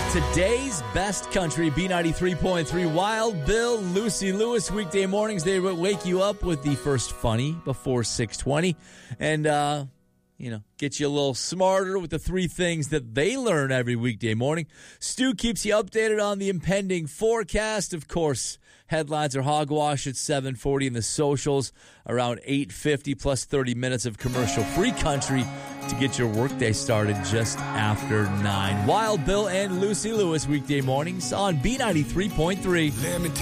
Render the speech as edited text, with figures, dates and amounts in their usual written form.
Today's best country, B93.3, Wild Bill, Lucy Lewis. Weekday mornings, they wake you up with the first funny before 6:20. And, get you a little smarter with the three things that they learn every weekday morning. Stu keeps you updated on the impending forecast. Of course, headlines are hogwash at 7:40 and the socials around 8:50, plus 30 minutes of commercial-free country to get your workday started just after 9. Wild Bill and Lucy Lewis weekday mornings on B93.3.